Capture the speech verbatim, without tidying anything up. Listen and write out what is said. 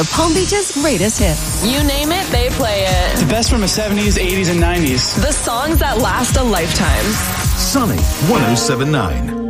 the Palm Beach's greatest hits. You name it, they play it. The best from the seventies, eighties, and nineties. The songs that last a lifetime. Sunny one oh seven point nine.